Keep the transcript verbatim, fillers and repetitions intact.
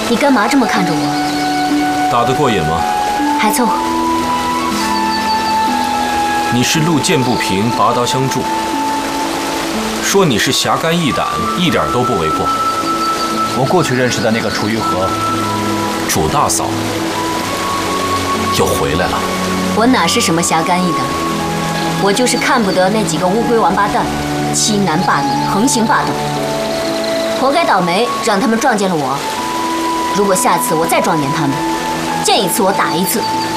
你干嘛这么看着我？ 打得过瘾吗？ 还凑合。 你是路见不平，拔刀相助。说你是侠肝义胆，一点都不为过。 我过去认识的那个楚玉和， 楚大嫂又回来了。 我哪是什么侠肝义胆？我就是看不得那几个乌龟王八蛋，欺男霸女，横行霸道，活该倒霉，让他们撞见了我。如果下次我再撞见他们，见一次我打一次。